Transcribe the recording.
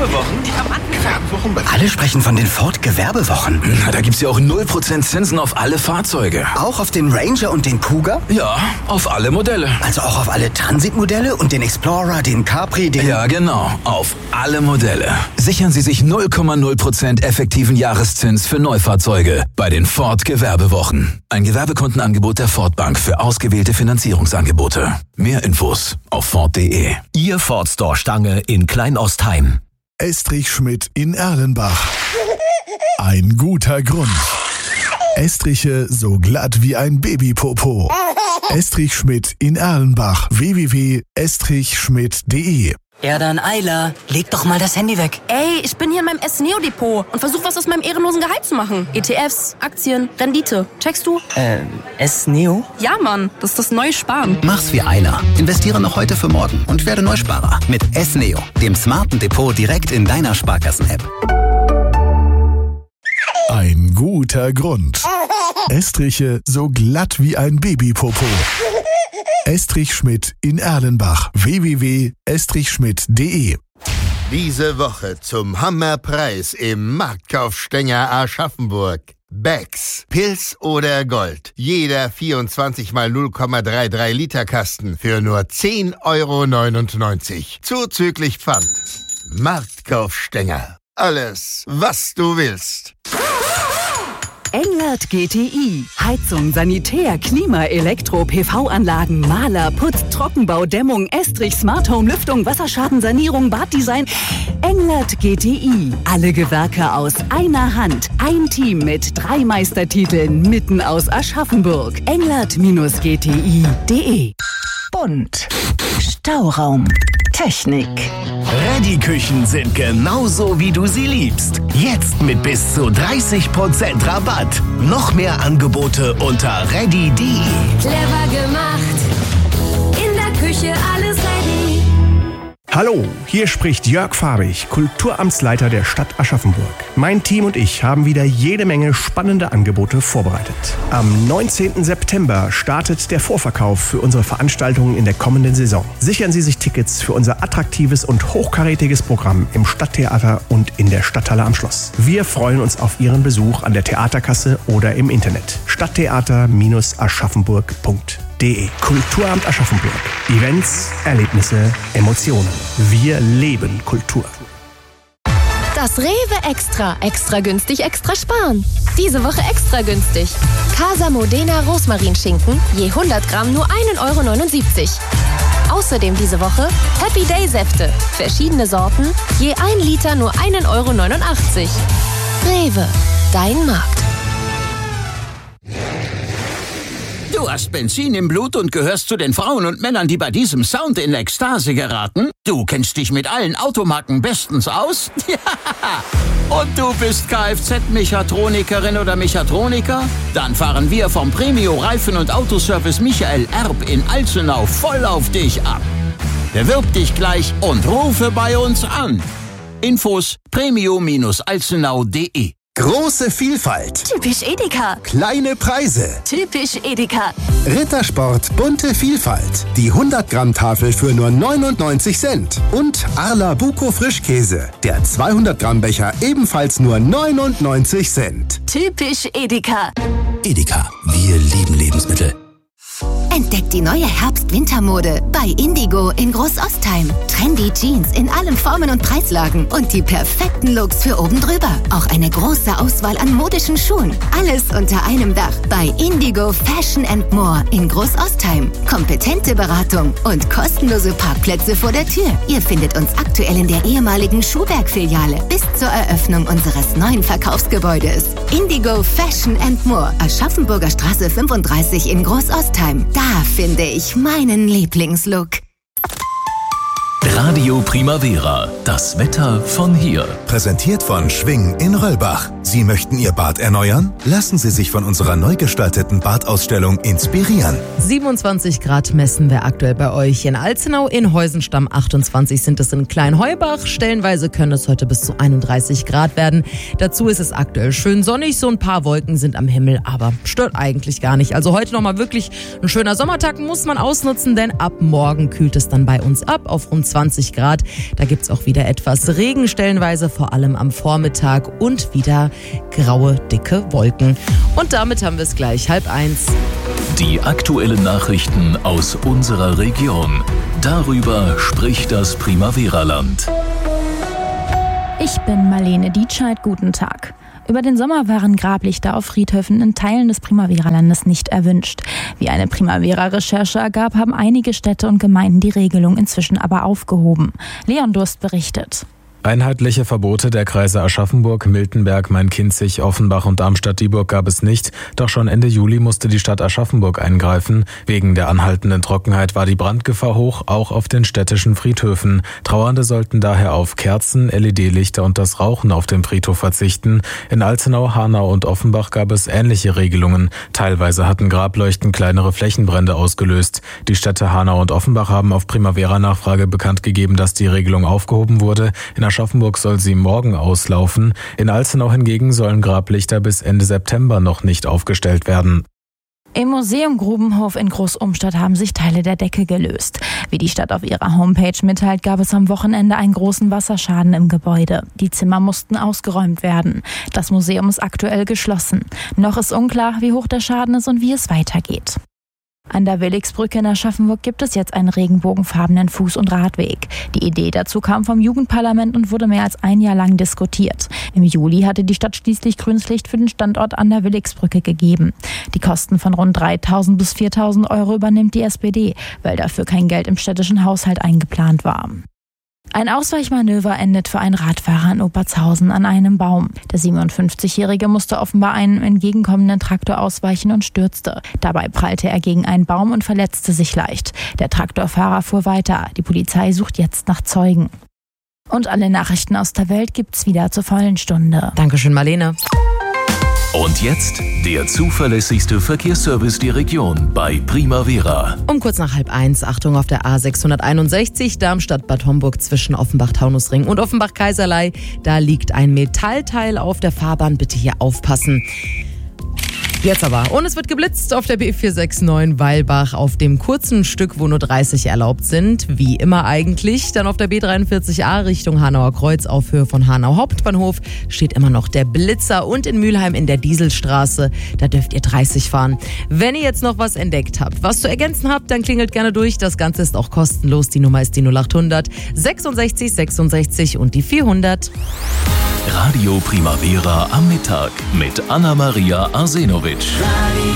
Gewerbewochen? Gewerbewochen? Alle sprechen von den Ford Gewerbewochen. Na, da gibt's ja auch 0% Zinsen auf alle Fahrzeuge. Auch auf den Ranger und den Kuga? Ja, auf alle Modelle. Also auch auf alle Transit-Modelle und den Explorer, den Capri, den... Ja, genau. Auf alle Modelle. Sichern Sie sich 0,0% effektiven Jahreszins für Neufahrzeuge bei den Ford Gewerbewochen. Ein Gewerbekundenangebot der Ford Bank für ausgewählte Finanzierungsangebote. Mehr Infos auf Ford.de. Ihr Ford Store Stange in Kleinostheim. Estrich Schmidt in Erlenbach. Ein guter Grund. Estriche so glatt wie ein Babypopo. Estrich Schmidt in Erlenbach. www.estrichschmidt.de. Ja dann, Ayla, leg doch mal das Handy weg. Ey, ich bin hier in meinem S-Neo-Depot und versuche was aus meinem ehrenlosen Gehalt zu machen. ETFs, Aktien, Rendite. Checkst du? S-Neo? Ja, Mann, das ist das neue Sparen. Mach's wie Ayla. Investiere noch heute für morgen und werde Neusparer. Mit S-Neo, dem smarten Depot direkt in deiner Sparkassen-App. Ein guter Grund. Estriche so glatt wie ein Babypopo. Estrich Schmidt in Erlenbach. www.estrichschmidt.de. Diese Woche zum Hammerpreis im Marktkaufstänger Aschaffenburg. Becks, Pils oder Gold. Jeder 24 mal 0,33 Liter Kasten für nur 10,99 € zuzüglich Pfand. Marktkaufstänger. Alles, was du willst. Englert GTI. Heizung, Sanitär, Klima, Elektro, PV-Anlagen, Maler, Putz, Trockenbau, Dämmung, Estrich, Smart Home, Lüftung, Wasserschadensanierung, Baddesign. Englert GTI. Alle Gewerke aus einer Hand. Ein Team mit 3 Meistertiteln mitten aus Aschaffenburg. Englert-gti.de. Bunt. Stauraum. Technik. Ready-Küchen sind genauso, wie du sie liebst. Jetzt mit bis zu 30% Rabatt. Noch mehr Angebote unter ready.de. Clever gemacht. In der Küche alles ready. Hallo, hier spricht Jörg Fabich, Kulturamtsleiter der Stadt Aschaffenburg. Mein Team und ich haben wieder jede Menge spannende Angebote vorbereitet. Am 19. September startet der Vorverkauf für unsere Veranstaltungen in der kommenden Saison. Sichern Sie sich Tickets für unser attraktives und hochkarätiges Programm im Stadttheater und in der Stadthalle am Schloss. Wir freuen uns auf Ihren Besuch an der Theaterkasse oder im Internet. Stadttheater-aschaffenburg.de. Kulturamt Aschaffenburg. Events, Erlebnisse, Emotionen. Wir leben Kultur. Das Rewe Extra. Extra günstig, extra sparen. Diese Woche extra günstig. Casa Modena Rosmarinschinken, je 100 Gramm nur 1,79 €. Außerdem diese Woche Happy Day Säfte. Verschiedene Sorten, je 1 Liter nur 1,89 €. Rewe, dein Markt. Du hast Benzin im Blut und gehörst zu den Frauen und Männern, die bei diesem Sound in Ekstase geraten? Du kennst dich mit allen Automarken bestens aus? Ja! Und du bist Kfz-Mechatronikerin oder Mechatroniker? Dann fahren wir vom Premio Reifen- und Autoservice Michael Erb in Alzenau voll auf dich ab. Bewirb dich gleich und rufe bei uns an. Infos premio-alzenau.de. Große Vielfalt. Typisch Edeka. Kleine Preise. Typisch Edeka. Rittersport bunte Vielfalt. Die 100-Gramm-Tafel für nur 99 Cent. Und Arla Buko Frischkäse. Der 200-Gramm-Becher ebenfalls nur 99 Cent. Typisch Edeka. Edeka. Wir lieben Lebensmittel. Entdeckt die neue Herbst-Wintermode bei Indigo in Großostheim. Trendy Jeans in allen Formen und Preislagen und die perfekten Looks für oben drüber. Auch eine große Auswahl an modischen Schuhen. Alles unter einem Dach bei Indigo Fashion & More in Großostheim. Kompetente Beratung und kostenlose Parkplätze vor der Tür. Ihr findet uns aktuell in der ehemaligen Schuhberg-Filiale bis zur Eröffnung unseres neuen Verkaufsgebäudes. Indigo Fashion & More, Aschaffenburger Straße 35 in Großostheim. Da finde ich meinen Lieblingslook. Radio Primavera. Das Wetter von hier. Präsentiert von Schwing in Röllbach. Sie möchten Ihr Bad erneuern? Lassen Sie sich von unserer neu gestalteten Badausstellung inspirieren. 27 Grad messen wir aktuell bei euch in Alzenau, in Heusenstamm 28 sind es in Kleinheubach. Stellenweise können es heute bis zu 31 Grad werden. Dazu ist es aktuell schön sonnig, so ein paar Wolken sind am Himmel, aber stört eigentlich gar nicht. Also heute nochmal wirklich ein schöner Sommertag, muss man ausnutzen, denn ab morgen kühlt es dann bei uns ab auf rund 20 20 Grad. Da gibt's auch wieder etwas Regen, stellenweise vor allem am Vormittag und wieder graue, dicke Wolken. Und damit haben wir es gleich 12:30. Die aktuellen Nachrichten aus unserer Region. Darüber spricht das Primavera-Land. Ich bin Marlene Dietscheid, guten Tag. Über den Sommer waren Grablichter auf Friedhöfen in Teilen des Primavera-Landes nicht erwünscht. Wie eine Primavera-Recherche ergab, haben einige Städte und Gemeinden die Regelung inzwischen aber aufgehoben. Leon Durst berichtet. Einheitliche Verbote der Kreise Aschaffenburg, Miltenberg, Main-Kinzig, Offenbach und Darmstadt-Dieburg gab es nicht. Doch schon Ende Juli musste die Stadt Aschaffenburg eingreifen. Wegen der anhaltenden Trockenheit war die Brandgefahr hoch, auch auf den städtischen Friedhöfen. Trauernde sollten daher auf Kerzen, LED-Lichter und das Rauchen auf dem Friedhof verzichten. In Alzenau, Hanau und Offenbach gab es ähnliche Regelungen. Teilweise hatten Grableuchten kleinere Flächenbrände ausgelöst. Die Städte Hanau und Offenbach haben auf Primavera-Nachfrage bekannt gegeben, dass die Regelung aufgehoben wurde. In Aschaffenburg soll sie morgen auslaufen. In Alzenau hingegen sollen Grablichter bis Ende September noch nicht aufgestellt werden. Im Museum Grubenhof in Großumstadt haben sich Teile der Decke gelöst. Wie die Stadt auf ihrer Homepage mitteilt, gab es am Wochenende einen großen Wasserschaden im Gebäude. Die Zimmer mussten ausgeräumt werden. Das Museum ist aktuell geschlossen. Noch ist unklar, wie hoch der Schaden ist und wie es weitergeht. An der Willigsbrücke in Aschaffenburg gibt es jetzt einen regenbogenfarbenen Fuß- und Radweg. Die Idee dazu kam vom Jugendparlament und wurde mehr als ein Jahr lang diskutiert. Im Juli hatte die Stadt schließlich grünes Licht für den Standort an der Willigsbrücke gegeben. Die Kosten von rund 3.000 bis 4.000 Euro übernimmt die SPD, weil dafür kein Geld im städtischen Haushalt eingeplant war. Ein Ausweichmanöver endet für einen Radfahrer in Obertshausen an einem Baum. Der 57-Jährige musste offenbar einem entgegenkommenden Traktor ausweichen und stürzte. Dabei prallte er gegen einen Baum und verletzte sich leicht. Der Traktorfahrer fuhr weiter. Die Polizei sucht jetzt nach Zeugen. Und alle Nachrichten aus der Welt gibt's wieder zur vollen Stunde. Dankeschön, Marlene. Und jetzt der zuverlässigste Verkehrsservice der Region bei Primavera. Um kurz nach 12:30, Achtung auf der A661 Darmstadt-Bad Homburg zwischen Offenbach-Taunusring und Offenbach-Kaiserlei. Da liegt ein Metallteil auf der Fahrbahn, bitte hier aufpassen. Jetzt aber. Und es wird geblitzt auf der B469 Weilbach auf dem kurzen Stück, wo nur 30 erlaubt sind. Wie immer eigentlich. Dann auf der B43a Richtung Hanauer Kreuz auf Höhe von Hanau Hauptbahnhof steht immer noch der Blitzer. Und in Mülheim in der Dieselstraße, da dürft ihr 30 fahren. Wenn ihr jetzt noch was entdeckt habt, was zu ergänzen habt, dann klingelt gerne durch. Das Ganze ist auch kostenlos. Die Nummer ist die 0800 66 66 und die 400. Radio Primavera am Mittag mit Anna-Maria Arsenovic.